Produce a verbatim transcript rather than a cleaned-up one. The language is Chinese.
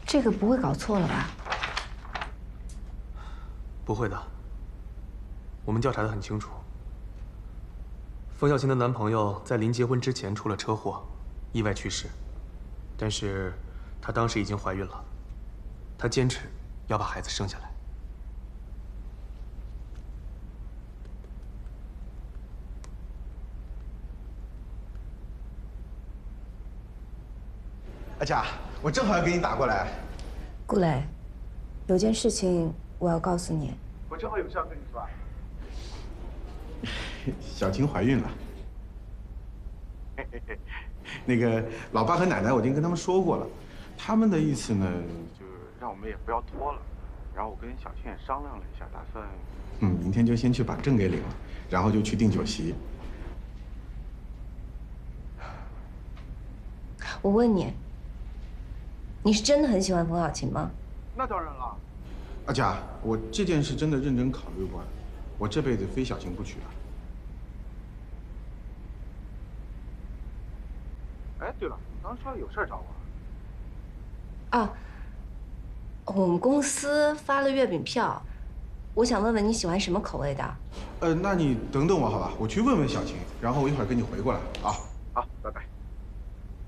这个不会搞错了吧？ 不会的，我们调查的很清楚。冯小琴的男朋友在临结婚之前出了车祸，意外去世，但是她当时已经怀孕了，她坚持要把孩子生下来。 阿佳，我正好要给你打过来。 顾磊，有件事情我要告诉你。 我正好有事要跟你说。小琴怀孕了。嘿嘿嘿，那个老爸和奶奶我已经跟他们说过了，他们的意思呢，就是让我们也不要拖了。然后我跟小琴也商量了一下，打算，嗯，明天就先去把证给领了，然后就去订酒席。 我问你，你是真的很喜欢冯小琴吗？ 那当然了。阿佳，我这件事真的认真考虑过了，我这辈子非小琴不娶了。哎，对了，你刚说有事找我。 啊，我们公司发了月饼票，我想问问你喜欢什么口味的？ 呃，那你等等我好吧，我去问问小琴，然后我一会儿跟你回过来啊。